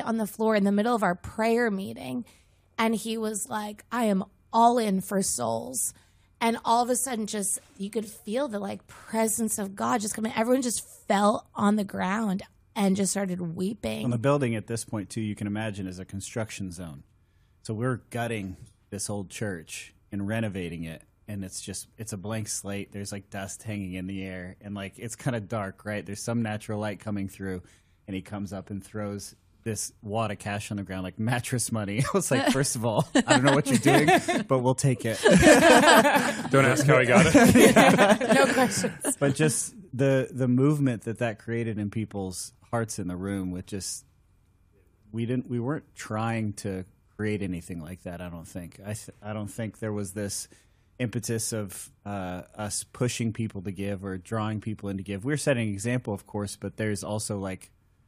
on the floor in the middle of our prayer meeting. And he was like, I am all in for souls. And all of a sudden, just you could feel the like presence of God just coming. Everyone just fell on the ground and just started weeping. On the building at this point, too, you can imagine is a construction zone. So we're gutting this old church and renovating it. And it's a blank slate. There's like dust hanging in the air. And like it's kind of dark, right? There's some natural light coming through. And he comes up and throws this wad of cash on the ground, like mattress money. I was like, first of all, I don't know what you're doing, but we'll take it. Don't ask how he got it. No questions. But just the movement that created in people's hearts in the room, with just we weren't trying to create anything like that. I don't think. I don't think there was this impetus of us pushing people to give or drawing people in to give. We're setting an example, of course, but there's also like.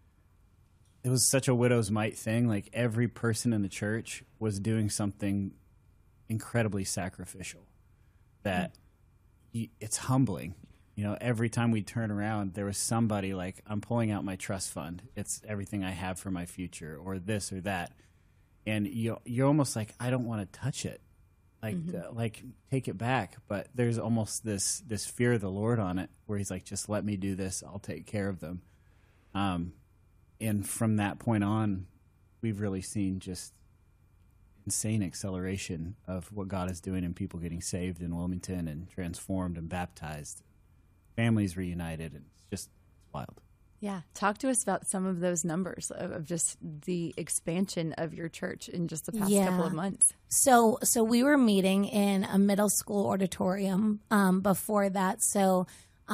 It was such a widow's mite thing. Like every person in the church was doing something incredibly sacrificial that it's humbling. You know, every time we turn around, there was somebody like, I'm pulling out my trust fund. It's everything I have for my future, or this or that. And you're almost like, I don't want to touch it. Like, like take it back. But there's almost this fear of the Lord on it where he's like, just let me do this. I'll take care of them. And from that point on, we've really seen just insane acceleration of what God is doing and people getting saved in Wilmington and transformed and baptized, families reunited, and it's just wild. Yeah. Talk to us about some of those numbers of just the expansion of your church in just the past couple of months. So we were meeting in a middle school auditorium before that. So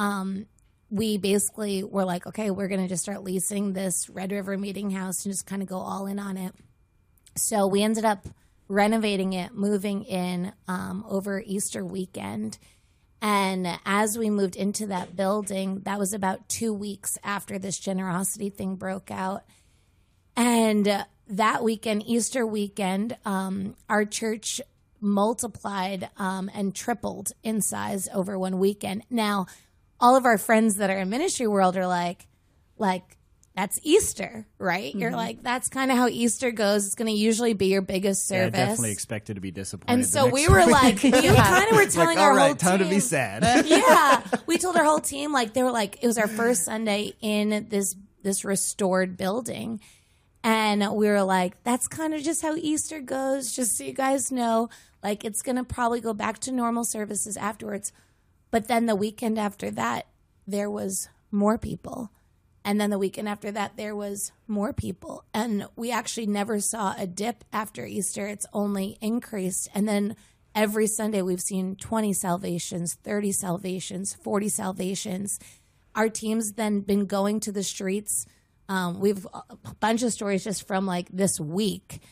we basically were like, okay, we're going to just start leasing this Red River Meeting House and just kind of go all in on it. So we ended up renovating it, moving in over Easter weekend. And as we moved into that building, that was about 2 weeks after this generosity thing broke out. And that weekend, Easter weekend, our church multiplied and tripled in size over one weekend. Now, all of our friends that are in ministry world are like, that's Easter, right? You're like, that's kind of how Easter goes. It's going to usually be your biggest service. Yeah, definitely expected to be disappointed. And so we were like, we kind of were telling like, our whole team. time to be sad. Yeah. We told our whole team, like, they were like, it was our first Sunday in this restored building. And we were like, that's kind of just how Easter goes, just so you guys know. Like, it's going to probably go back to normal services afterwards. But then the weekend after that, there was more people. And then the weekend after that, there was more people. And we actually never saw a dip after Easter. It's only increased. And then every Sunday, we've seen 20 salvations, 30 salvations, 40 salvations. Our team's then been going to the streets. We've a bunch of stories just from like this week.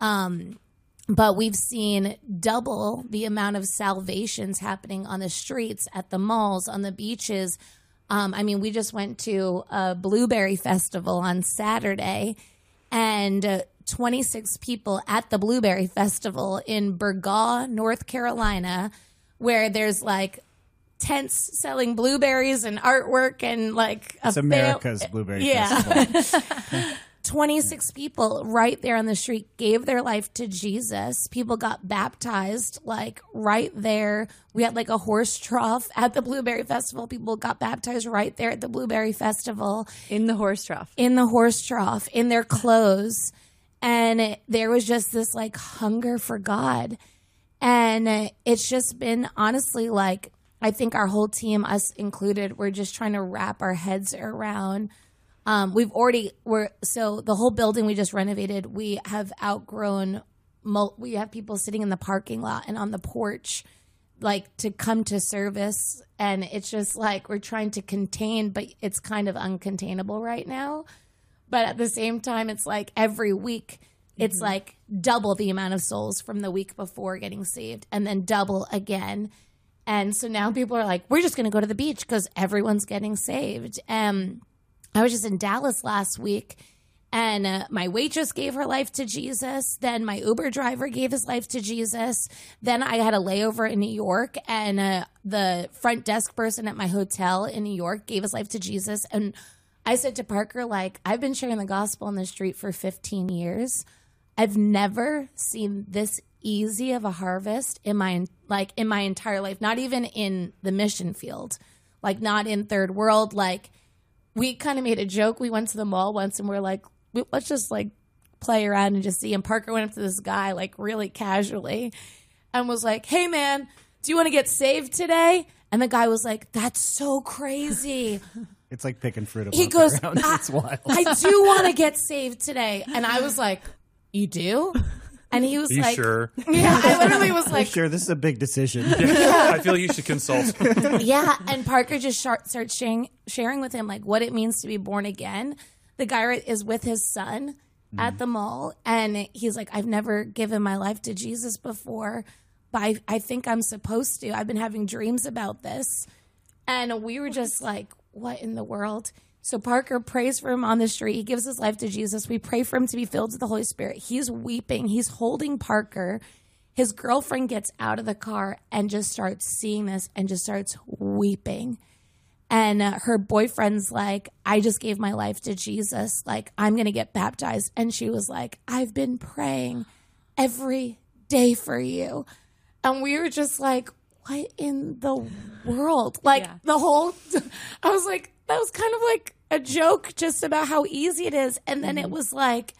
But we've seen double the amount of salvations happening on the streets, at the malls, on the beaches. I mean, we just went to a Blueberry Festival on Saturday, and 26 people at the Blueberry Festival in Burgaw, North Carolina, where there's like tents selling blueberries and artwork and like it's America's Blueberry Festival. 26 people right there on the street gave their life to Jesus. People got baptized like right there. We had like a horse trough at the Blueberry Festival. People got baptized right there at the Blueberry Festival. In the horse trough. In the horse trough, in their clothes. And there was just this like hunger for God. And it's just been honestly like, I think our whole team, us included, we're just trying to wrap our heads around. So the whole building we just renovated, we have outgrown, we have people sitting in the parking lot and on the porch, like to come to service. And it's just like, we're trying to contain, but it's kind of uncontainable right now. But at the same time, it's like every week, it's like double the amount of souls from the week before getting saved, and then double again. And so now people are like, we're just going to go to the beach because everyone's getting saved. I was just in Dallas last week, and my waitress gave her life to Jesus. Then my Uber driver gave his life to Jesus. Then I had a layover in New York, and the front desk person at my hotel in New York gave his life to Jesus. And I said to Parker, like, I've been sharing the gospel on the street for 15 years. I've never seen this easy of a harvest in my entire life, not even in the mission field, like not in third world. Like, we kind of made a joke. We went to the mall once and we're like, let's just like play around and just see. And Parker went up to this guy like really casually and was like, hey man, do you want to get saved today? And the guy was like, that's so crazy. It's like picking fruit above He goes, the ground. It's wild. I do want to get saved today. And I was like, you do? And he was Are you like, sure? yeah, I literally was like, Sure, this is a big decision. I feel you should consult. yeah. And Parker just starts sharing with him like what it means to be born again. The guy is with his son at the mall, and he's like, I've never given my life to Jesus before, but I think I'm supposed to. I've been having dreams about this. And we were just like, what in the world? So Parker prays for him on the street. He gives his life to Jesus. We pray for him to be filled with the Holy Spirit. He's weeping. He's holding Parker. His girlfriend gets out of the car and just starts seeing this and just starts weeping. And her boyfriend's like, I just gave my life to Jesus. Like, I'm going to get baptized. And she was like, I've been praying every day for you. And we were just like, what in the world? Like, the whole, I was like, that was kind of like a joke just about how easy it is. And then it was like,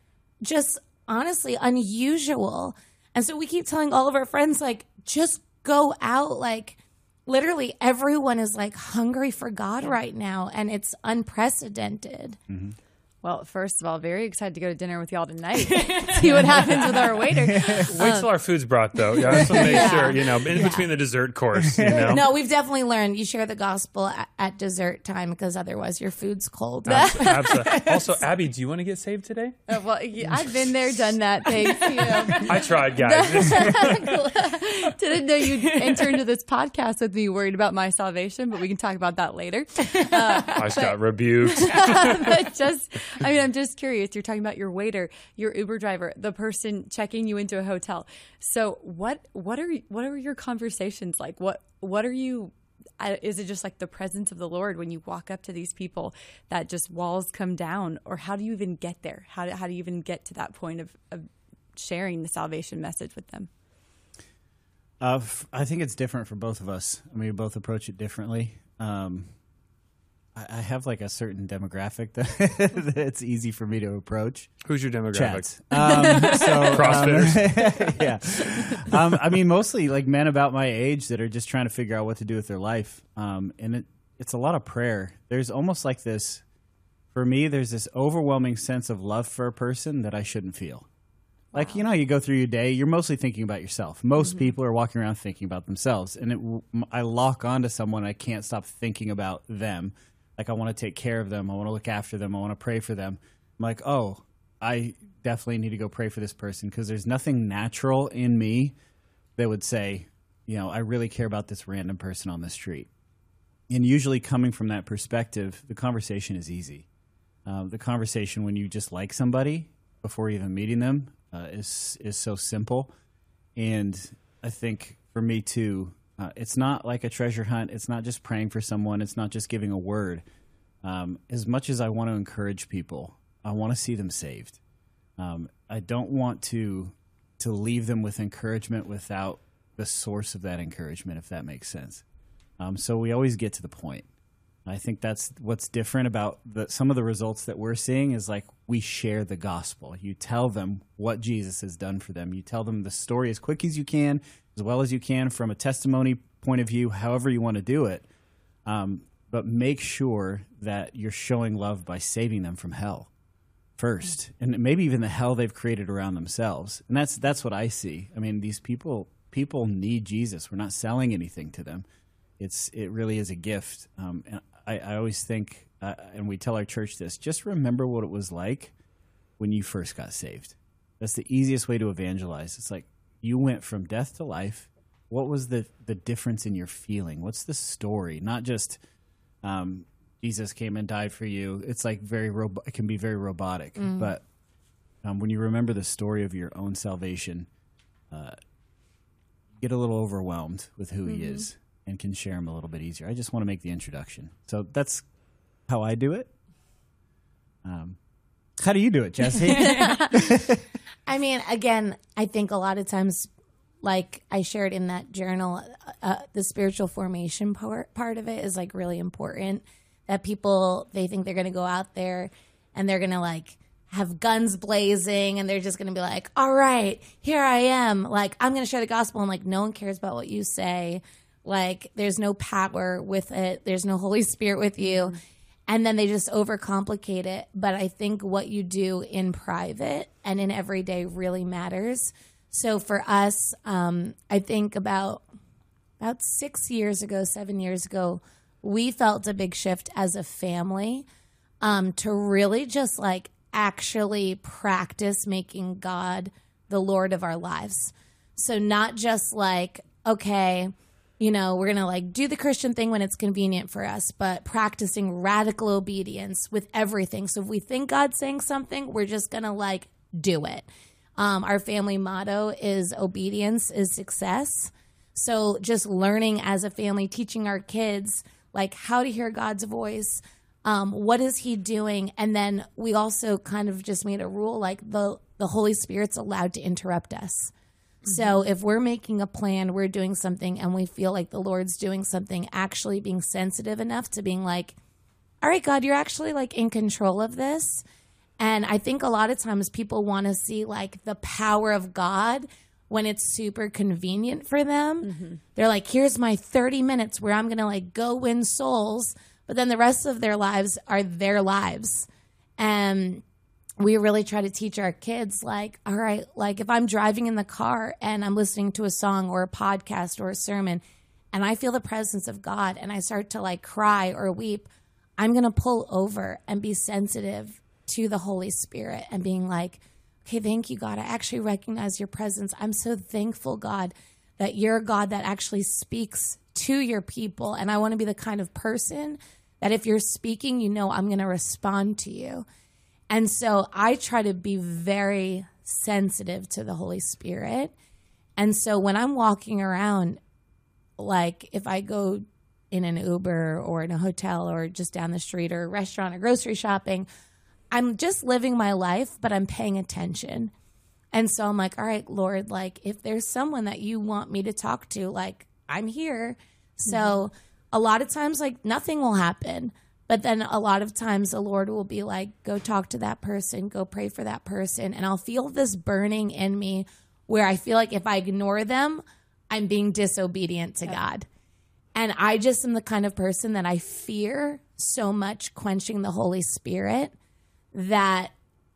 just honestly unusual. And so we keep telling all of our friends, like, just go out. Like, literally everyone is like hungry for God right now. And it's unprecedented. Mm-hmm. Well, first of all, very excited to go to dinner with y'all tonight. See what happens with our waiter. Wait till our food's brought, though. Yeah, I just want to make sure, in between the dessert course, No, we've definitely learned you share the gospel at dessert time because otherwise your food's cold. Absolutely. Also, Abby, do you want to get saved today? Well, yeah, I've been there, done that. Thanks. I tried, guys. Didn't know you'd enter into this podcast with me worried about my salvation, but we can talk about that later. I just got rebuked. But I'm just curious. You're talking about your waiter, your Uber driver, the person checking you into a hotel. So what are your conversations like? What are you? Is it just like the presence of the Lord when you walk up to these people that just walls come down, or how do you even get there? How do you even get to that point of sharing the salvation message with them? I think it's different for both of us. I mean, we both approach it differently. I have like a certain demographic that it's easy for me to approach. Who's your demographic? CrossFitters. Yeah. I mean, mostly like men about my age that are just trying to figure out what to do with their life. And it's a lot of prayer. There's almost like this, for me, there's this overwhelming sense of love for a person that I shouldn't feel. Like, you go through your day, you're mostly thinking about yourself. Most people are walking around thinking about themselves. And I lock onto someone, I can't stop thinking about them. Like, I want to take care of them. I want to look after them. I want to pray for them. I'm like, oh, I definitely need to go pray for this person because there's nothing natural in me that would say, I really care about this random person on the street. And usually coming from that perspective, the conversation is easy. The conversation when you just like somebody before even meeting them is so simple. And I think for me too, it's not like a treasure hunt. It's not just praying for someone. It's not just giving a word. As much as I want to encourage people, I want to see them saved. I don't want to leave them with encouragement without the source of that encouragement, if that makes sense. So we always get to the point. I think that's what's different about some of the results that we're seeing is like we share the gospel. You tell them what Jesus has done for them. You tell them the story as quick as you can, as well as you can from a testimony point of view, however you want to do it. But make sure that you're showing love by saving them from hell first, and maybe even the hell they've created around themselves. And that's what I see. I mean, these people need Jesus. We're not selling anything to them. It really is a gift. And I always think, and we tell our church this, just remember what it was like when you first got saved. That's the easiest way to evangelize. It's like you went from death to life. What was the difference in your feeling? What's the story? Not just Jesus came and died for you. It's like it can be very robotic. But when you remember the story of your own salvation, you get a little overwhelmed with who he is and can share him a little bit easier. I just want to make the introduction. So that's how I do it. How do you do it, Jesse? I mean, again, I think a lot of times, like I shared in that journal, the spiritual formation part of it is like really important. That people, they think they're going to go out there and they're going to like have guns blazing and they're just going to be like, all right, here I am. Like, I'm going to share the gospel. And like, no one cares about what you say. Like, there's no power with it. There's no Holy Spirit with you. And then they just overcomplicate it. But I think what you do in private and in everyday really matters. So for us, I think about 7 years ago, we felt a big shift as a family to really just like actually practice making God the Lord of our lives. So not just like, okay, you know, we're going to like do the Christian thing when it's convenient for us, but practicing radical obedience with everything. So if we think God's saying something, we're just going to like do it. Our family motto is obedience is success. So just learning as a family, teaching our kids like how to hear God's voice, what is he doing? And then we also kind of just made a rule like the Holy Spirit's allowed to interrupt us. So if we're making a plan, we're doing something and we feel like the Lord's doing something, actually being sensitive enough to being like, all right, God, you're actually like in control of this. And I think a lot of times people want to see like the power of God when it's super convenient for them. They're like, here's my 30 minutes where I'm going to like go win souls. But then the rest of their lives are their lives. And we really try to teach our kids, like, all right, like if I'm driving in the car and I'm listening to a song or a podcast or a sermon and I feel the presence of God and I start to like cry or weep, I'm going to pull over and be sensitive to the Holy Spirit and being like, okay, thank you, God. I actually recognize your presence. I'm so thankful, God, that you're a God that actually speaks to your people. And I want to be the kind of person that if you're speaking, you know, I'm going to respond to you. And so I try to be very sensitive to the Holy Spirit. And so when I'm walking around, like if I go in an Uber or in a hotel or just down the street or a restaurant or grocery shopping, I'm just living my life, but I'm paying attention. And so I'm like, all right, Lord, like if there's someone that you want me to talk to, like I'm here. So a lot of times, like nothing will happen. But then a lot of times the Lord will be like, go talk to that person, go pray for that person. And I'll feel this burning in me where I feel like if I ignore them, I'm being disobedient to God. And I just am the kind of person that I fear so much quenching the Holy Spirit that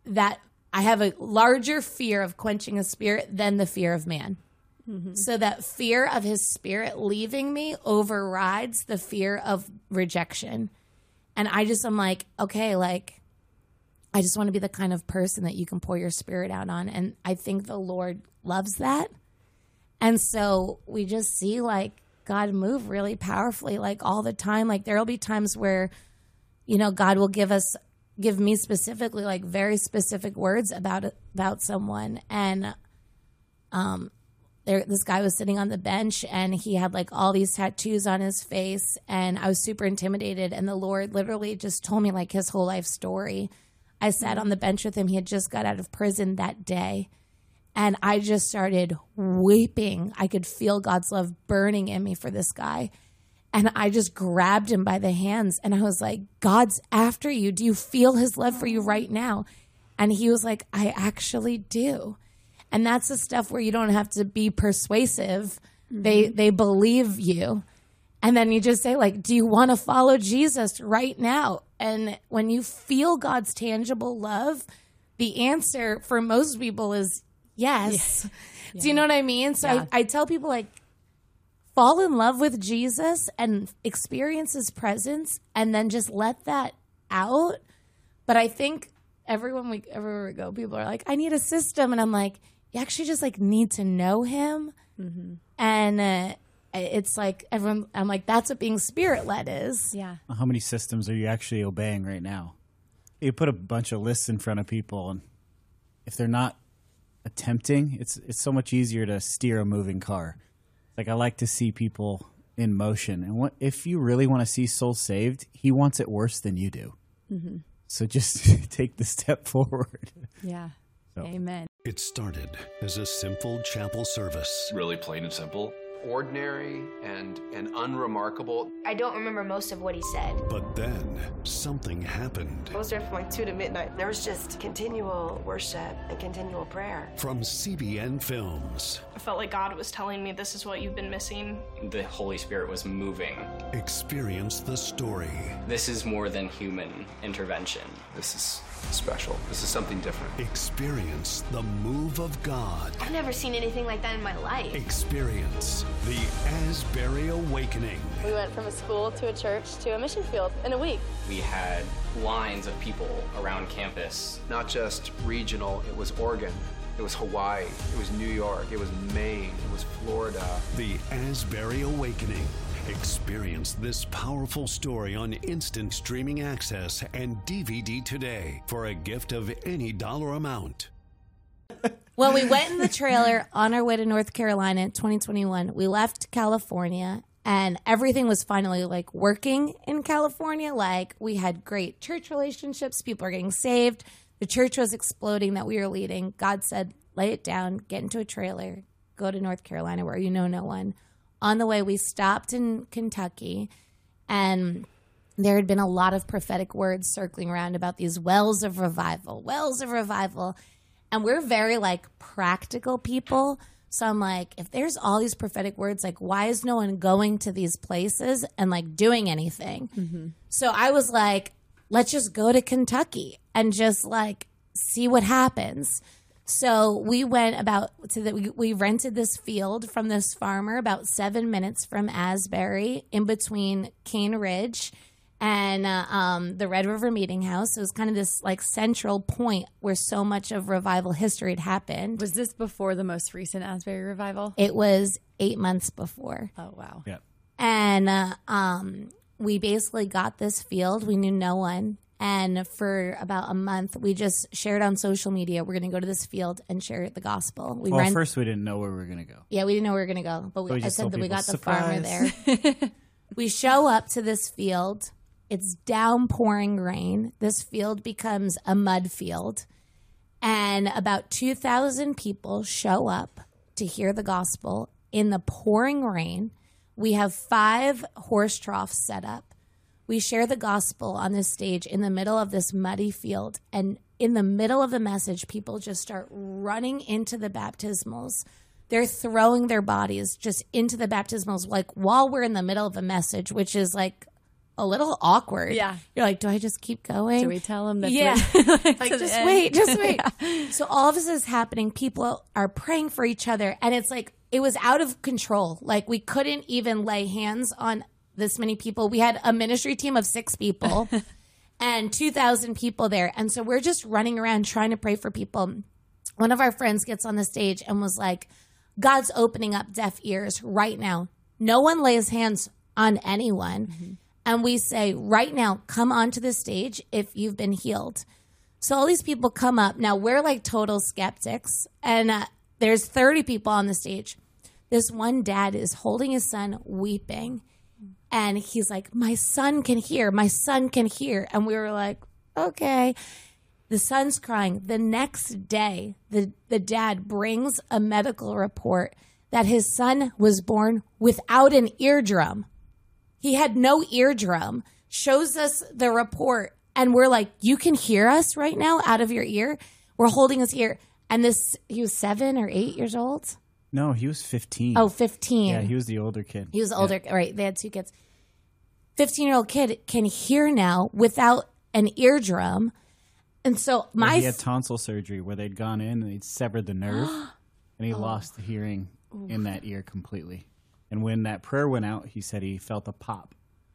I have a larger fear of quenching a spirit than the fear of man. So that fear of his spirit leaving me overrides the fear of rejection. And I'm like, okay, like, I just want to be the kind of person that you can pour your spirit out on. And I think the Lord loves that. And so we just see, like, God move really powerfully, like, all the time. Like, there will be times where, you know, God will give me specifically, like, very specific words about someone. And this guy was sitting on the bench and he had like all these tattoos on his face and I was super intimidated. And the Lord literally just told me like his whole life story. I sat on the bench with him. He had just got out of prison that day. And I just started weeping. I could feel God's love burning in me for this guy. And I just grabbed him by the hands and I was like, God's after you. Do you feel his love for you right now? And he was like, I actually do. And that's the stuff where you don't have to be persuasive. They believe you. And then you just say, like, do you want to follow Jesus right now? And when you feel God's tangible love, the answer for most people is yes. Yeah. Do you know what I mean? So I tell people, like, fall in love with Jesus and experience his presence and then just let that out. But I think everywhere we go, people are like, I need a system. And I'm like, you actually just like need to know him. And it's like everyone, I'm like, that's what being spirit led is. Yeah. How many systems are you actually obeying right now? You put a bunch of lists in front of people and if they're not attempting, it's so much easier to steer a moving car. Like I like to see people in motion. And if you really want to see souls saved, he wants it worse than you do. So just take the step forward. Yeah. So. Amen. It started as a simple chapel service. Really plain and simple. Ordinary and unremarkable. I don't remember most of what he said. But then something happened. I was there from like 2 to midnight. There was just continual worship and continual prayer. From CBN Films. I felt like God was telling me this is what you've been missing. The Holy Spirit was moving. Experience the story. This is more than human intervention. This is special. This is something different. Experience the move of God. I've never seen anything like that in my life. Experience the Asbury Awakening. We went from a school to a church to a mission field in a week. We had lines of people around campus. Not just regional, it was Oregon. It was Hawaii. It was New York. It was Maine. It was Florida. The Asbury Awakening. Experience this powerful story on instant streaming access and DVD today for a gift of any dollar amount. When we went in the trailer on our way to North Carolina in 2021, we left California and everything was finally like working in California. Like we had great church relationships. People are getting saved. The church was exploding that we were leading. God said, lay it down, get into a trailer, go to North Carolina where you know no one. On the way, we stopped in Kentucky, and there had been a lot of prophetic words circling around about these wells of revival. And we're very, like, practical people. So I'm like, if there's all these prophetic words, like, why is no one going to these places and, like, doing anything? Mm-hmm. So I was like, let's just go to Kentucky and just, like, see what happens. So we went we rented this field from this farmer about 7 minutes from Asbury in between Cane Ridge and the Red River Meeting House. It was kind of this like central point where so much of revival history had happened. Was this before the most recent Asbury revival? It was 8 months before. Oh, wow. Yeah. And we basically got this field. We knew no one. And for about a month, we just shared on social media. We're going to go to this field and share the gospel. First we didn't know where we were going to go. Yeah, we didn't know where we were going to go. But I said that we got the farmer "Surprise." there. We show up to this field. It's downpouring rain. This field becomes a mud field. And about 2,000 people show up to hear the gospel in the pouring rain. We have 5 horse troughs set up. We share the gospel on this stage in the middle of this muddy field. And in the middle of the message, people just start running into the baptismals. They're throwing their bodies just into the baptismals, like while we're in the middle of a message, which is like a little awkward. Yeah. You're like, do I just keep going? Do we tell them that? Yeah. Like, just wait. Yeah. So all of this is happening. People are praying for each other. And it's like, it was out of control. Like we couldn't even lay hands on this many people. We had a ministry team of 6 people and 2,000 people there. And so we're just running around trying to pray for people. One of our friends gets on the stage and was like, God's opening up deaf ears right now. No one lays hands on anyone. Mm-hmm. And we say, right now, come onto the stage if you've been healed. So all these people come up. Now, we're like total skeptics. And there's 30 people on the stage. This one dad is holding his son, weeping. And he's like, my son can hear. My son can hear. And we were like, okay. The son's crying. The next day, the dad brings a medical report that his son was born without an eardrum. He had no eardrum. Shows us the report. And we're like, you can hear us right now out of your ear? We're holding his ear. And he was 7 or 8 years old. No, he was 15. Oh, 15. Yeah, he was the older kid. He was older. Yeah. Right. They had 2 kids. 15-year-old kid can hear now without an eardrum. And so he had tonsil surgery where they'd gone in and they'd severed the nerve and he lost the hearing in that ear completely. And when that prayer went out, he said he felt a pop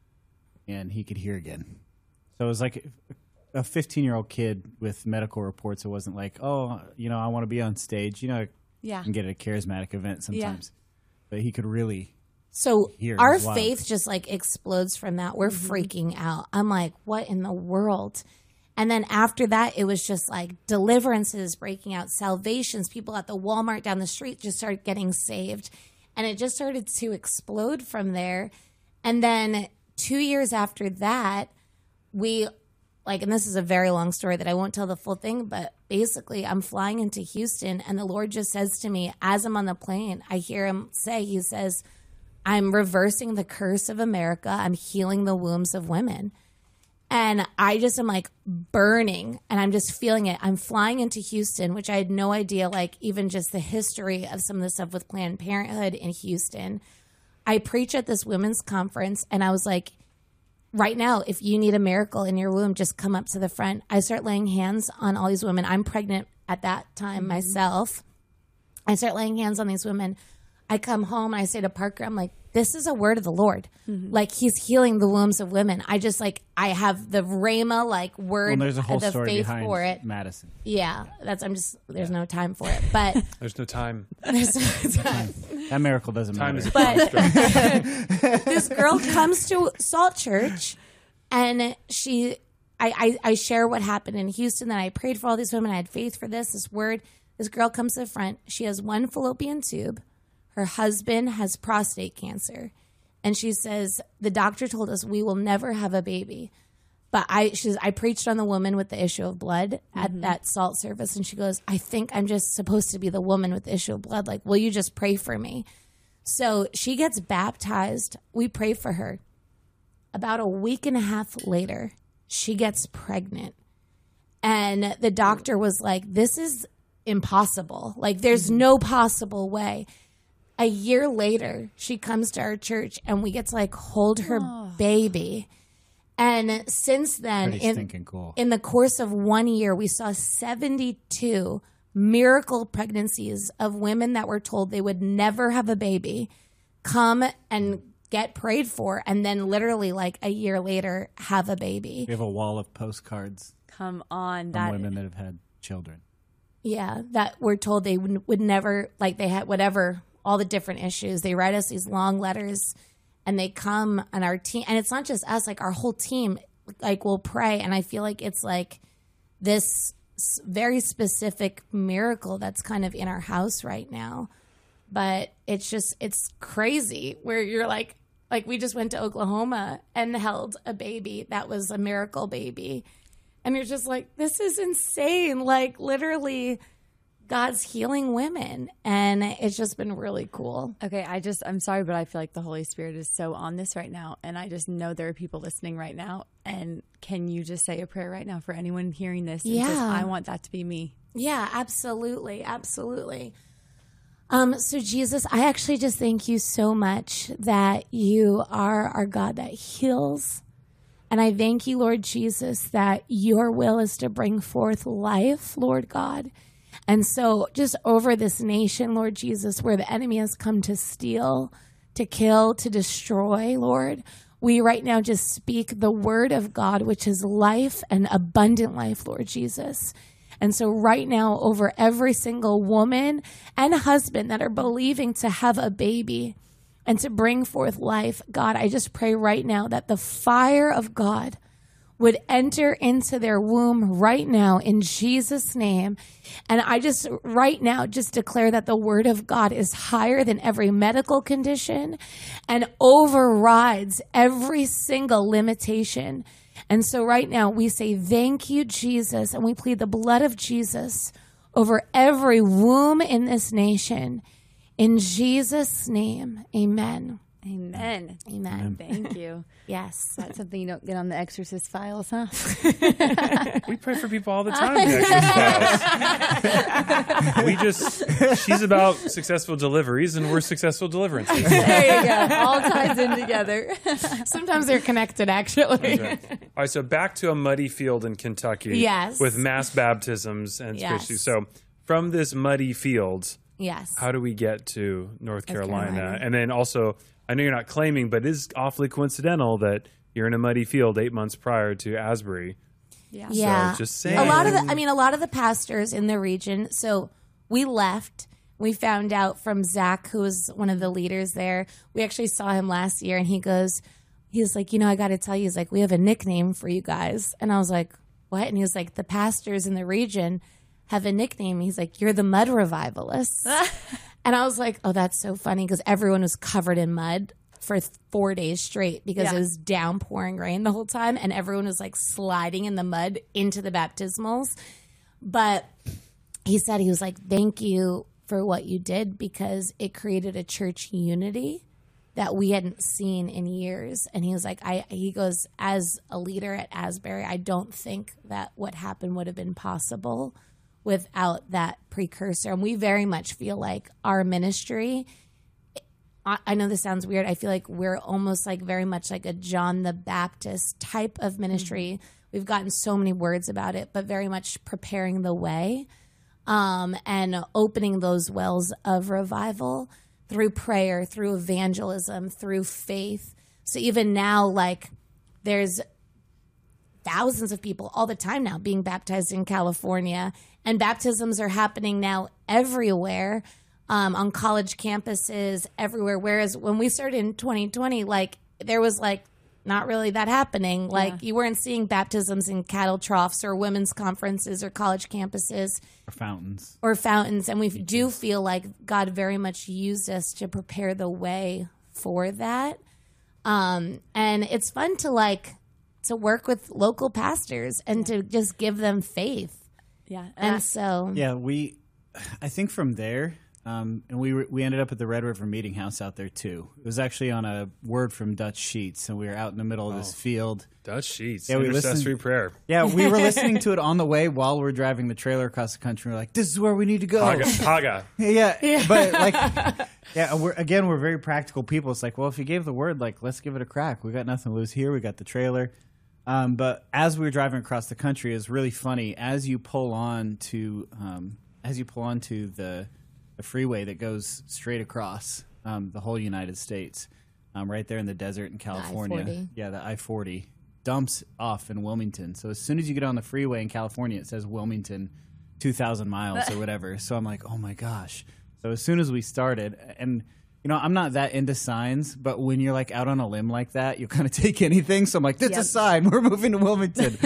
and he could hear again. So it was like a 15-year-old kid with medical reports. It wasn't like, oh, I want to be on stage. You can get at a charismatic event sometimes. Yeah. But he could really hear. Our faith just like explodes from that. We're freaking out. I'm like, what in the world? And then after that, it was just like deliverances breaking out, salvations. People at the Walmart down the street just started getting saved. And it just started to explode from there. And then 2 years after that, we like, and this is a very long story that I won't tell the full thing, but basically I'm flying into Houston and the Lord just says to me, as I'm on the plane, I hear him say, he says, I'm reversing the curse of America. I'm healing the wombs of women. And I just am like burning and I'm just feeling it. I'm flying into Houston, which I had no idea, like even just the history of some of the stuff with Planned Parenthood in Houston. I preach at this women's conference and I was like, right now, if you need a miracle in your womb, just come up to the front. I start laying hands on all these women. I'm pregnant at that time myself. I start laying hands on these women. I come home and I say to Parker, I'm like, this is a word of the Lord. Like he's healing the wombs of women. I just like, I have the Rhema like word, Well, there's a whole the story faith behind for it. Madison. Yeah, there's no time for it. But There's no time. there's no time. That miracle doesn't Time matter. is But this girl comes to Salt Church and I share what happened in Houston, that I prayed for all these women. I had faith for this word. This girl comes to the front. She has one fallopian tube. Her husband has prostate cancer. And she says, the doctor told us we will never have a baby. But I preached on the woman with the issue of blood at that salt service. And she goes, I think I'm just supposed to be the woman with the issue of blood. Like, will you just pray for me? So she gets baptized. We pray for her. About a week and a half later, she gets pregnant. And the doctor was like, this is impossible. Like, there's no possible way. A year later, she comes to our church and we get to like hold her baby. And since then, Pretty stinking cool. in the course of 1 year, we saw 72 miracle pregnancies of women that were told they would never have a baby come and get prayed for, and then literally like a year later have a baby. We have a wall of postcards Come on, from women that have had children. Yeah, that were told they would never, like they had whatever, all the different issues. They write us these long letters and they come on our team. And it's not just us, like our whole team, like will pray. And I feel like it's like this very specific miracle that's kind of in our house right now. But it's crazy where you're like we just went to Oklahoma and held a baby that was a miracle baby. And you're just like, this is insane. Like literally God's healing women. And it's just been really cool. Okay, I'm sorry, but I feel like the Holy Spirit is so on this right now. And I just know there are people listening right now. And can you just say a prayer right now for anyone hearing this? And just, I want that to be me. Yeah, absolutely. Absolutely. So Jesus, I actually just thank you so much that you are our God that heals. And I thank you, Lord Jesus, that your will is to bring forth life, Lord God. And so just over this nation, Lord Jesus, where the enemy has come to steal, to kill, to destroy, Lord, we right now just speak the word of God, which is life and abundant life, Lord Jesus. And so right now, over every single woman and husband that are believing to have a baby and to bring forth life, God, I just pray right now that the fire of God would enter into their womb right now in Jesus' name. And I just right now just declare that the word of God is higher than every medical condition and overrides every single limitation. And so right now we say, thank you, Jesus, and we plead the blood of Jesus over every womb in this nation. In Jesus' name, amen. Amen. Amen. Thank you. Yes. That's something you don't get on the Exorcist files, huh? We pray for people all the time in Exorcist Files. She's about successful deliveries, and we're successful deliverances. There you go. All ties in together. Sometimes they're connected, actually. All right, so back to a muddy field in Kentucky. Yes. With mass baptisms and Yes. issues. So from this muddy field, Yes. how do we get to North Carolina? Carolina. And then also, I know you're not claiming, but it is awfully coincidental that you're in a muddy field 8 months prior to Asbury. Yeah. Yeah. So just saying. A lot of the pastors in the region. So we left. We found out from Zach, who was one of the leaders there. We actually saw him last year, and he was like, I got to tell you, he's like, we have a nickname for you guys. And I was like, what? And he was like, the pastors in the region have a nickname. He's like, you're the mud revivalists. And I was like, oh, that's so funny because everyone was covered in mud for 4 days straight because Yeah. it was downpouring rain the whole time, and everyone was like sliding in the mud into the baptismals. But he said, he was like, thank you for what you did, because it created a church unity that we hadn't seen in years. And he was like, he goes, as a leader at Asbury, I don't think that what happened would have been possible without that precursor. And we very much feel like our ministry, I know this sounds weird, I feel like we're almost like very much like a John the Baptist type of ministry. We've gotten so many words about it, but very much preparing the way and opening those wells of revival through prayer, through evangelism, through faith. So even now, like, there's thousands of people all the time now being baptized in California, and baptisms are happening now everywhere, on college campuses, everywhere. Whereas when we started in 2020, like, there was like not really that happening. Like, you weren't seeing baptisms in cattle troughs or women's conferences or college campuses. Or fountains. And we do feel like God very much used us to prepare the way for that. And it's fun to work with local pastors and to just give them faith. Yeah. And so. Yeah, I think from there, and we ended up at the Red River Meeting House out there too. It was actually on a word from Dutch Sheets, and we were out in the middle of this field. Dutch Sheets, yeah, intercessory prayer. Yeah, we were listening to it on the way while we were driving the trailer across the country. We're like, this is where we need to go. Haga. Yeah, but like, yeah, we're very practical people. It's like, well, if you gave the word, like, let's give it a crack. We got nothing to lose here. We got the trailer. But as we were driving across the country, it's really funny. As you pull on to the freeway that goes straight across the whole United States, right there in the desert in California. The I-40. Yeah, the I-40 dumps off in Wilmington. So as soon as you get on the freeway in California, it says Wilmington 2,000 miles or whatever. So I'm like, oh my gosh. So as soon as we started, and you know, I'm not that into signs, but when you're like out on a limb like that, you kind of take anything. So I'm like, that's a sign. We're moving to Wilmington.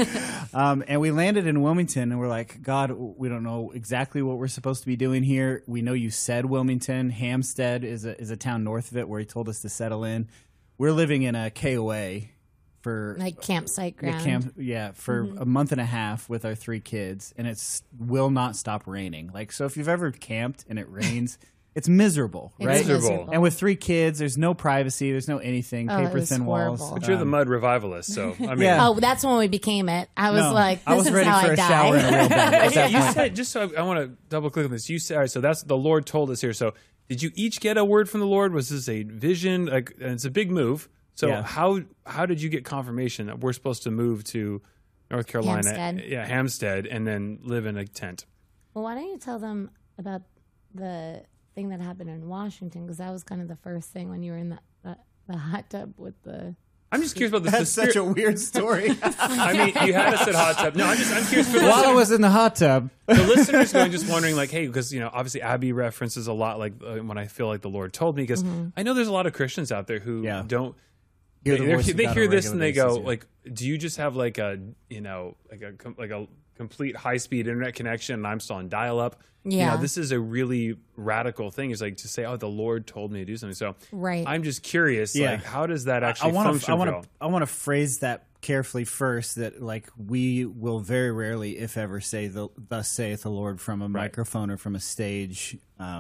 And we landed in Wilmington, and we're like, God, we don't know exactly what we're supposed to be doing here. We know you said Wilmington. Hampstead is a town north of it where he told us to settle in. We're living in a KOA for like campsite ground. For a month and a half with our 3 kids, and it will not stop raining. Like, so if you've ever camped and it rains, it's miserable, right? Miserable. And with 3 kids, there's no privacy, there's no anything, paper thin walls. But you're the mud revivalist, so I mean, Oh, that's when we became it. I was like, this I was is ready how for I a die. shower in a real bed at that you point. said, just so I want to double click on this. You said, all right, so that's the Lord told us here. So did you each get a word from the Lord? Was this a vision? Like, and it's a big move. So Yeah. how did you get confirmation that we're supposed to move to North Carolina? Hampstead. Yeah, Hampstead, and then live in a tent. Well, why don't you tell them about the thing that happened in Washington? Because that was kind of the first thing when you were in the hot tub with the... I'm just curious about this. That's such a weird story. I mean, you had us at hot tub. No, I'm curious for the While I listeners. was in the hot tub. The listeners going just wondering, like, hey, because, you know, obviously Abby references a lot, like, when I feel like the Lord told me, because I know there's a lot of Christians out there who don't Hear the voice of they God hear on a this and they regular go, basis, like, do you just have like a, you know, like a complete high-speed internet connection and I'm still on dial-up? You Yeah. know, this is a really radical thing. It's like to say, oh, the Lord told me to do something. So Right. I'm just curious, Yeah. like, how does that actually I function? want to phrase that carefully first, that like we will very rarely, if ever, say thus saith the Lord from a microphone or from a stage.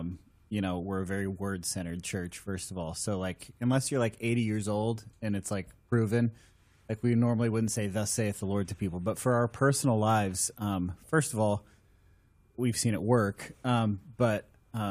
You know, we're a very word-centered church, first of all. So like, unless you're like 80 years old and it's like proven, like we normally wouldn't say thus saith the Lord to people. But for our personal lives, first of all, we've seen it work. But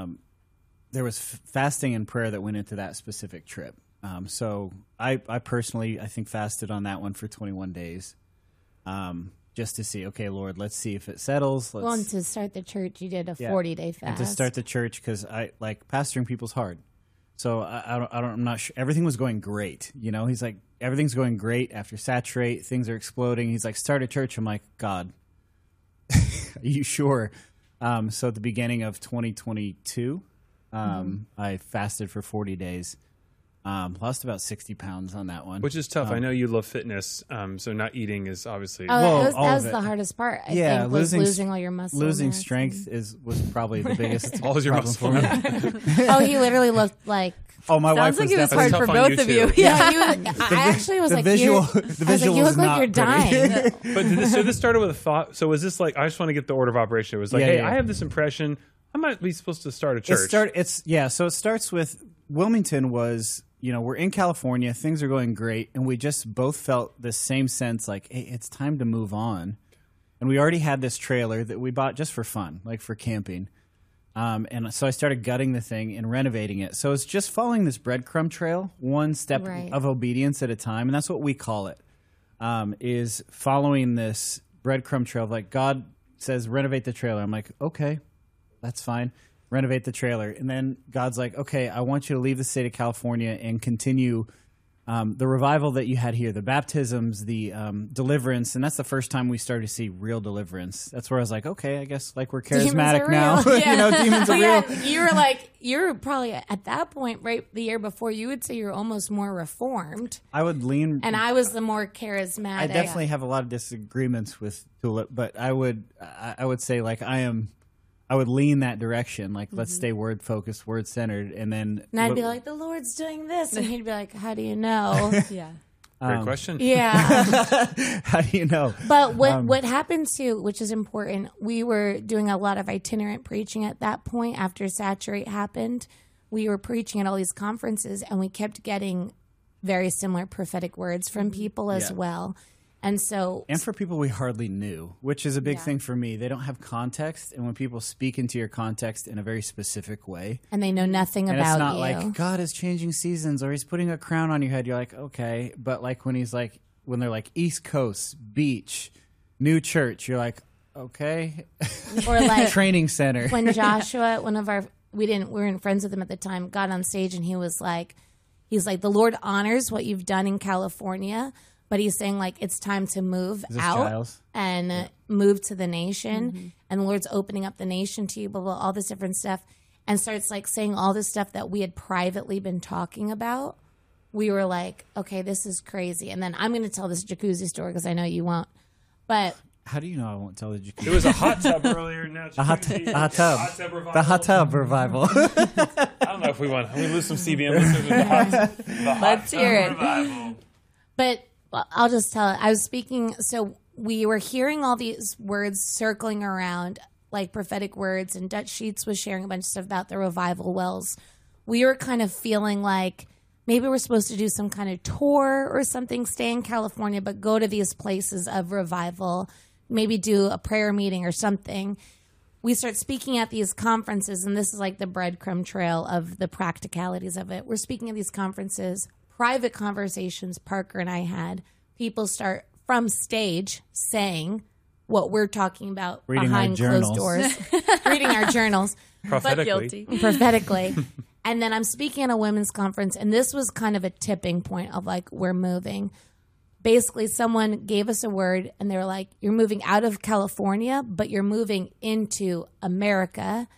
there was fasting and prayer that went into that specific trip. So I personally, I think, fasted on that one for 21 days. Just to see, okay, Lord, let's see if it settles. Well, and to start the church, you did a 40-day fast. And to start the church, because I like pastoring people's hard. So I'm not sure. Everything was going great. You know, he's like, everything's going great after saturate. Things are exploding. He's like, start a church. I'm like, God, are you sure? So at the beginning of 2022, I fasted for 40 days. Lost about 60 pounds on that one. Which is tough. I know you love fitness, so not eating is obviously... that was the hardest part, I think, was losing all your muscle Losing mass. strength was probably the biggest all your problem muscle for me. Oh, he literally looked like... Oh, my wife Sounds was like it was definitely... hard for both of you. Yeah, he was, I actually was the like, visual, you're, the I was visual like, you was look like not you're dying. But so this started with a thought. So was this like, I just want to get the order of operation. It was like, Yeah, hey, yeah. I have this impression I might be supposed to start a church. So it starts with Wilmington was, we're in California, things are going great, and we just both felt the same sense like, hey, it's time to move on. And we already had this trailer that we bought just for fun, like for camping. And so I started gutting the thing and renovating it. So it's just following this breadcrumb trail, one step of obedience at a time. And that's what we call it, is following this breadcrumb trail. Like God says, renovate the trailer. I'm like, okay, that's fine. Renovate the trailer. And then God's like, okay, I want you to leave the state of California and continue the revival that you had here, the baptisms, the deliverance. And that's the first time we started to see real deliverance. That's where I was like, okay, I guess like we're charismatic now. Demons are real. You were probably at that point, right, the year before, you would say you're almost more reformed. I would lean. And I was the more charismatic. I definitely have a lot of disagreements with Tulip, but I would say like I would lean that direction. Like, let's stay word focused, word centered, and then. And I'd be like, the Lord's doing this, and he'd be like, how do you know? Yeah. Great question. Yeah. How do you know? But what happened too, which is important, we were doing a lot of itinerant preaching at that point after Saturate happened. We were preaching at all these conferences, and we kept getting very similar prophetic words from people as well. And for people we hardly knew, which is a big thing for me. They don't have context, and when people speak into your context in a very specific way, and they know nothing and about it's not you, like God is changing seasons or He's putting a crown on your head. You're like, okay, but like when they're like East Coast beach, new church, you're like, okay, or like training center. When Joshua, we weren't friends with him at the time, got on stage and he's like, the Lord honors what you've done in California. But he's saying, like, it's time to move out Giles? and move to the nation. And the Lord's opening up the nation to you, blah, blah, all this different stuff. And starts, like, saying all this stuff that we had privately been talking about. We were like, okay, this is crazy. And then I'm going to tell this jacuzzi story because I know you won't. But how do you know I won't tell the jacuzzi? It was a hot tub earlier. Now a hot tub. Revival. The hot tub revival. I don't know if we want. We lose some CBM listeners. Let's hear it. Revival. But I'll just tell it. I was speaking, so we were hearing all these words circling around, like prophetic words, and Dutch Sheets was sharing a bunch of stuff about the revival wells. We were kind of feeling like maybe we're supposed to do some kind of tour or something, stay in California, but go to these places of revival, maybe do a prayer meeting or something. We start speaking at these conferences, and this is like the breadcrumb trail of the practicalities of it. We're speaking at these conferences. Private conversations Parker and I had, people start from stage saying what we're talking about reading behind closed doors, reading our journals. Prophetically. And then I'm speaking at a women's conference, and this was kind of a tipping point of like, we're moving. Basically, someone gave us a word, and they were like, you're moving out of California, but you're moving into America.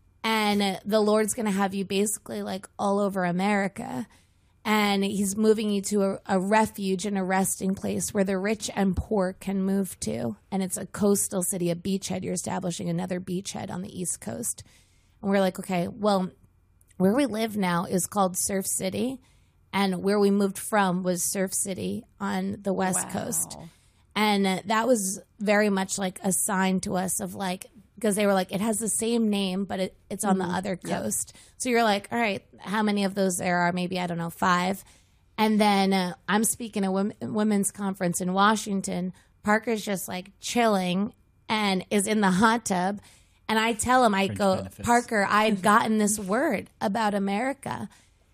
And the Lord's going to have you basically like all over America. And he's moving you to a refuge and a resting place where the rich and poor can move to. And it's a coastal city, a beachhead. You're establishing another beachhead on the East Coast. And we're like, okay, well, where we live now is called Surf City. And where we moved from was Surf City on the West Coast. And that was very much like a sign to us of like, because they were like, it has the same name, but it's on the other coast. So you're like, all right, how many of those there are? Maybe, I don't know, 5. And then I'm speaking at a women's conference in Washington. Parker's just like chilling and is in the hot tub. And I tell him, I go, benefits. Parker, I had gotten this word about America.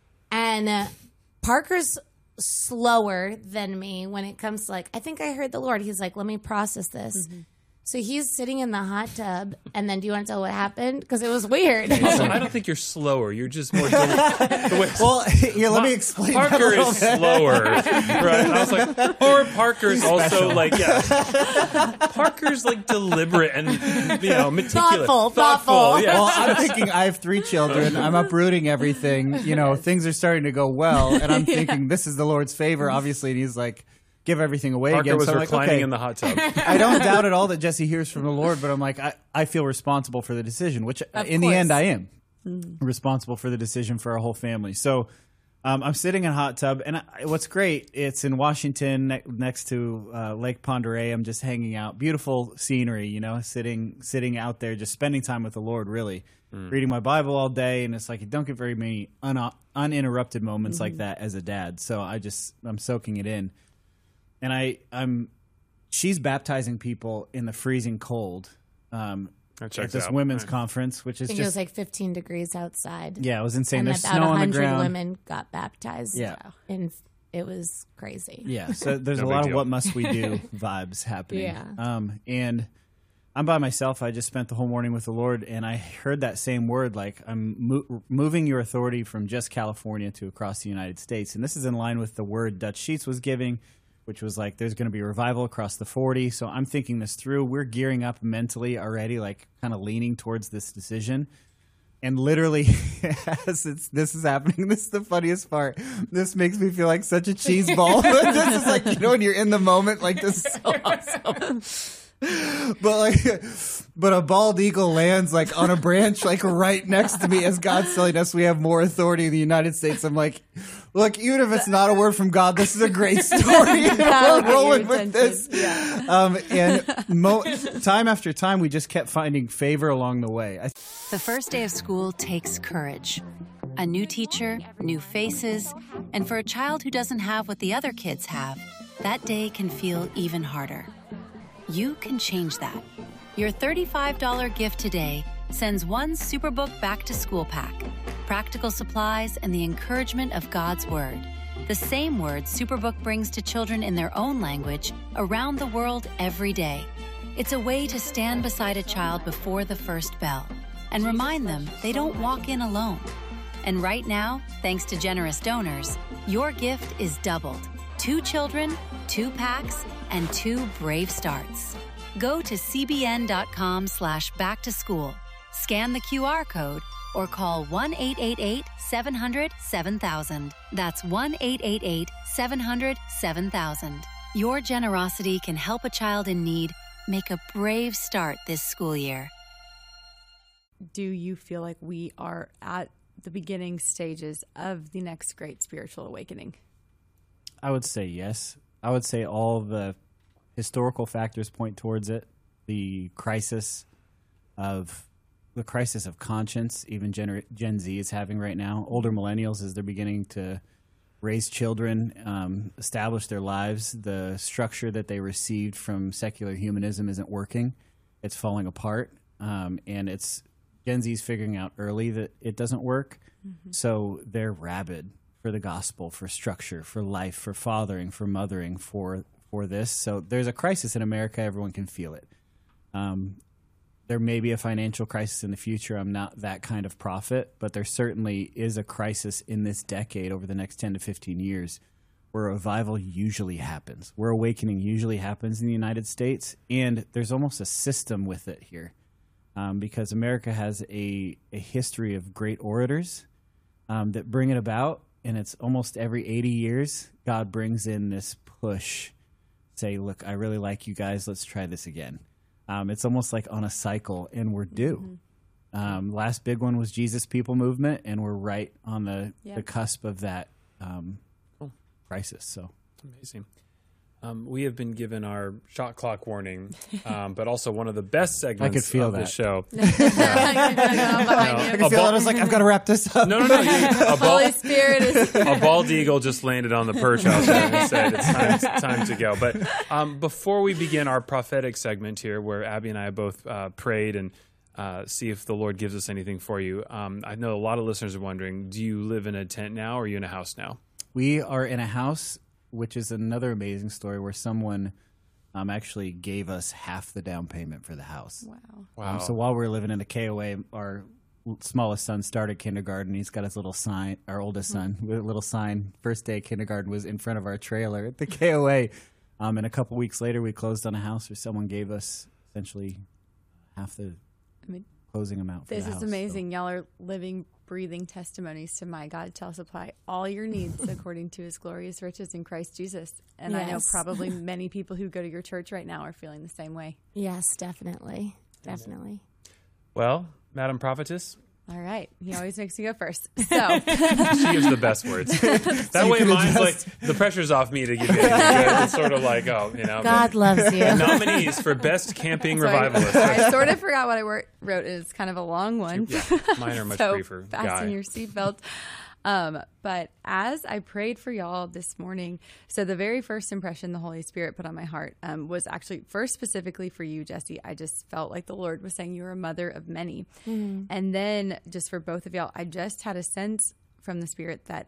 And Parker's slower than me when it comes to like, I think I heard the Lord. He's like, let me process this. So he's sitting in the hot tub, and then do you want to tell what happened? Because it was weird. Also, I don't think you're slower. You're just more. Well, here, let me explain. Parker is slower, right? I was like, or Parker's also like, Parker's like deliberate and meticulous, thoughtful. Yeah. Well, I'm thinking I have 3 children. I'm uprooting everything. Things are starting to go well, and I'm thinking this is the Lord's favor, obviously. And he's like, give everything away Parker again. was So I'm reclining like, okay. in the hot tub. I don't doubt at all that Jesse hears from the Lord, but I'm like, I feel responsible for the decision, which in the end I am responsible for the decision for our whole family. So I'm sitting in a hot tub, and what's great, it's in Washington next to Lake Pend Oreille. I'm just hanging out. Beautiful scenery, sitting out there, just spending time with the Lord, really. Reading my Bible all day, and it's like you don't get very many uninterrupted moments like that as a dad. So I'm soaking it in. And she's baptizing people in the freezing cold at this women's conference, which is I think it was like 15 degrees outside. Yeah, it was insane. And There's about snow on the 100 ground. women got baptized. Yeah. And it was crazy. Yeah, so there's No a big lot deal. of what must we do vibes happening. Yeah. And I'm by myself. I just spent the whole morning with the Lord, and I heard that same word, like I'm moving your authority from just California to across the United States. And this is in line with the word Dutch Sheets was giving, which was like there's going to be revival across the 40. So I'm thinking this through. We're gearing up mentally already, like kind of leaning towards this decision. And literally, as this is happening, this is the funniest part. This makes me feel like such a cheese ball. This is like, when you're in the moment, like this is so awesome. But a bald eagle lands like on a branch, like right next to me as God's telling us we have more authority in the United States. I'm like, look, even if it's not a word from God, this is a great story. We're rolling with this. Yeah. And time after time, we just kept finding favor along the way. The first day of school takes courage. A new teacher, new faces, and for a child who doesn't have what the other kids have, that day can feel even harder. You can change that. Your $35 gift today sends one Superbook Back to School pack, practical supplies, and the encouragement of God's Word. The same word Superbook brings to children in their own language around the world every day. It's a way to stand beside a child before the first bell and remind them they don't walk in alone. And right now, thanks to generous donors, your gift is doubled. 2 children, 2 packs, and 2 brave starts. Go to cbn.com/backtoschool, scan the QR code, or call 1-888-700-7000. That's 1-888-700-7000. Your generosity can help a child in need make a brave start this school year. Do you feel like we are at the beginning stages of the next great spiritual awakening? I would say yes. I would say all the historical factors point towards it. The crisis of conscience, even Gen Z is having right now. Older millennials, as they're beginning to raise children, establish their lives, the structure that they received from secular humanism isn't working. It's falling apart, and it's Gen Z's figuring out early that it doesn't work. Mm-hmm. So they're rabid for the gospel, for structure, for life, for fathering, for mothering, for this. So there's a crisis in America. Everyone can feel it. There may be a financial crisis in the future. I'm not that kind of prophet, but there certainly is a crisis in this decade over the next 10 to 15 years where a revival usually happens, where awakening usually happens in the United States. And there's almost a system with it here. Because America has a history of great orators that bring it about, and it's almost every 80 years, God brings in this push, say, look, I really like you guys, let's try this again. It's almost like on a cycle, and we're due. Mm-hmm. Last big one was Jesus People Movement, and we're right on the cusp of that crisis. So amazing. We have been given our shot clock warning, but also one of the best segments I could feel of that. the show. I could feel that. I was like, I've got to wrap this up. No. Holy Spirit is... A bald eagle just landed on the perch out there and said, it's time to go. But before we begin our prophetic segment here, where Abby and I have both prayed and see if the Lord gives us anything for you, I know a lot of listeners are wondering, do you live in a tent now, or are you in a house now? We are in a house, which is another amazing story where someone actually gave us half the down payment for the house. Wow. So while we were living in the KOA, our smallest son started kindergarten. He's got his little sign, our oldest son, with a little sign. First day of kindergarten was in front of our trailer at the KOA. And a couple weeks later, we closed on a house where someone gave us essentially half the closing amount for the house. This is amazing. Y'all are living, breathing testimonies to my God shall supply all your needs according to his glorious riches in Christ Jesus. And I know probably many people who go to your church right now are feeling the same way. Yes, definitely. Definitely. Well, Madam Prophetess. All right. He always makes me go first. So she gives the best words. That way mine's like, the pressure's off me to give you anything. It's sort of like, oh, you know. God loves you. Nominees for Best Camping Revivalist. I sort of forgot what I wrote. It's kind of a long one. Yeah, mine are much so briefer. Fasten your seatbelt. But as I prayed for y'all this morning, so the very first impression the Holy Spirit put on my heart was actually first specifically for you, Jesse. I just felt like the Lord was saying you're a mother of many. Mm-hmm. And then just for both of y'all, I just had a sense from the Spirit that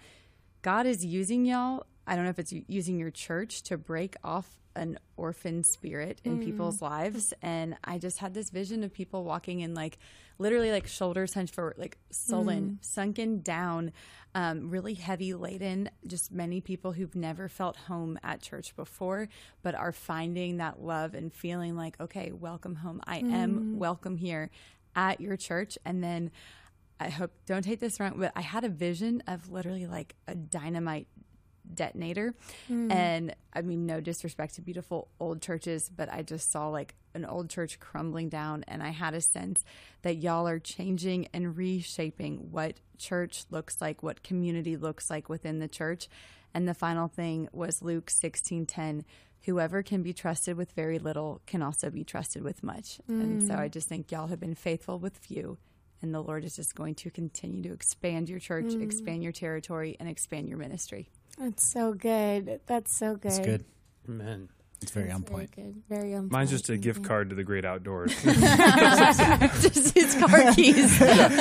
God is using y'all. I don't know if it's using your church to break off an orphan spirit in people's lives. And I just had this vision of people walking in like literally like shoulders hunched forward, like sullen, sunken down, really heavy laden, just many people who've never felt home at church before, but are finding that love and feeling like, okay, welcome home. I am welcome here at your church. And then I hope, don't take this wrong, but I had a vision of literally like a dynamite detonator. And I mean, no disrespect to beautiful old churches, but I just saw like an old church crumbling down, and I had a sense that y'all are changing and reshaping what church looks like, what community looks like within the church. And the final thing was Luke 16:10. Whoever can be trusted with very little can also be trusted with much. And so I just think y'all have been faithful with few, and the Lord is just going to continue to expand your church, expand your territory, and expand your ministry. That's so good. That's so good. It's good. Amen. It's very on point. Very good. Very on point. Mine's just a gift card to the great outdoors. Just his car keys. Do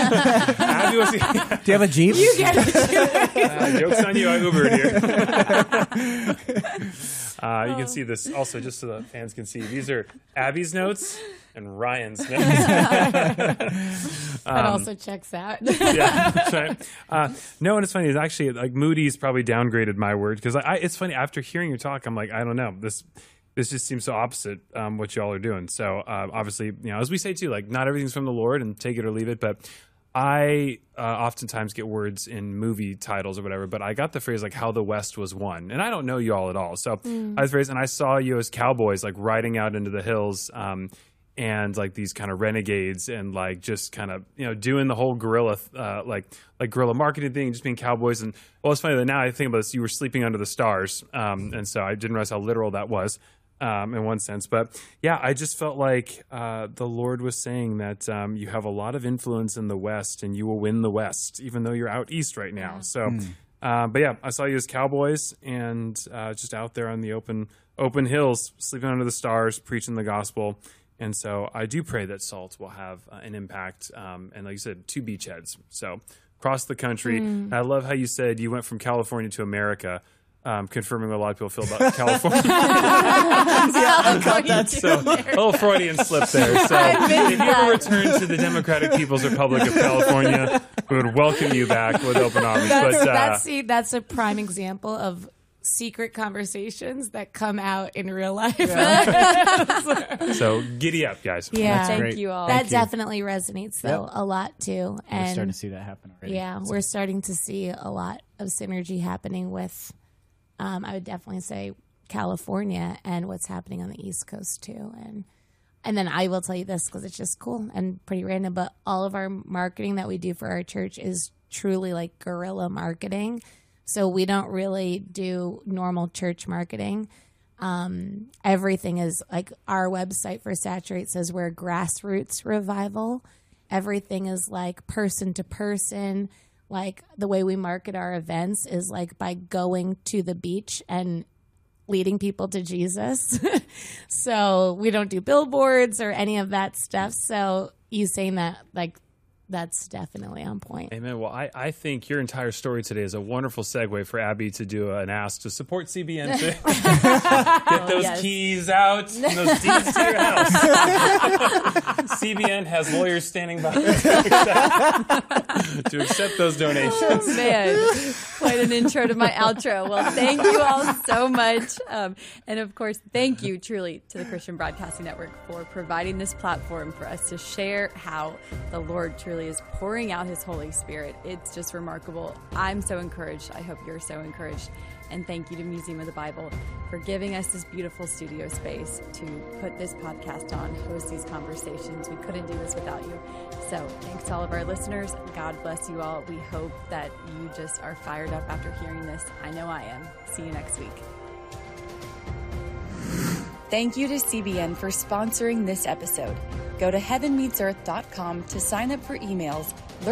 you have a Jeep? You get it. Joke's on you. I Ubered here. You can see this also, just so the fans can see. These are Abby's notes and Ryan's notes. That also checks out. Yeah, that's right. No, and it's funny. It's actually like Moody's probably downgraded my word because it's funny. After hearing your talk, I'm like, I don't know. This just seems so opposite what y'all are doing. So obviously, you know, as we say too, like not everything's from the Lord, and take it or leave it. But I oftentimes get words in movie titles or whatever, but I got the phrase like how the West was won. And I don't know you all at all. So I was phrase, and I saw you as cowboys like riding out into the hills and like these kind of renegades and like just kind of, you know, doing the whole guerrilla like guerrilla marketing thing, just being cowboys. And well, it's funny that now I think about this, you were sleeping under the stars. And so I didn't realize how literal that was. In one sense. But yeah, I just felt like the Lord was saying that you have a lot of influence in the West and you will win the West, even though you're out East right now. So, but yeah, I saw you as cowboys and just out there on the open hills, sleeping under the stars, preaching the gospel. And so I do pray that SALT will have an impact. And like you said, 2 beachheads. So across the country. I love how you said you went from California to America. Confirming what a lot of people feel about California. So a little Freudian slip there. So if you ever return to the Democratic People's Republic of California, we would welcome you back with open arms. That's a prime example of secret conversations that come out in real life. So giddy up, guys. Yeah, thank you all. That definitely resonates though a lot too. And we're starting to see that happen already. Yeah, we're starting to see a lot of synergy happening with. I would definitely say California and what's happening on the East Coast too. And then I will tell you this because it's just cool and pretty random, but all of our marketing that we do for our church is truly like guerrilla marketing. So we don't really do normal church marketing. Everything is like our website for Saturate says we're grassroots revival. Everything is like person to person. Like the way we market our events is like by going to the beach and leading people to Jesus. So we don't do billboards or any of that stuff. So you saying that like that's definitely on point. Amen. Well, I think your entire story today is a wonderful segue for Abby to do an ask to support CBN to get those keys out and those deeds to your house. CBN has lawyers standing by to accept those donations. Man, quite an intro to my outro. Well, thank you all so much. And of course, thank you truly to the Christian Broadcasting Network for providing this platform for us to share how the Lord truly is pouring out his Holy Spirit. It's just remarkable. I'm so encouraged. I hope you're so encouraged. And thank you to Museum of the Bible for giving us this beautiful studio space to put this podcast on, host these conversations. We couldn't do this without you. So thanks to all of our listeners. God bless you all. We hope that you just are fired up after hearing this. I know I am. See you next week. Thank you to CBN for sponsoring this episode. Go to heavenmeetsearth.com to sign up for emails,